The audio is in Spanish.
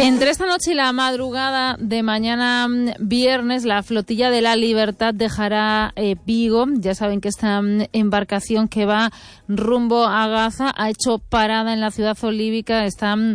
Entre esta noche y la madrugada de mañana viernes, la flotilla de la Libertad dejará Vigo. Ya saben que esta embarcación que va rumbo a Gaza ha hecho parada en la ciudad olívica. Están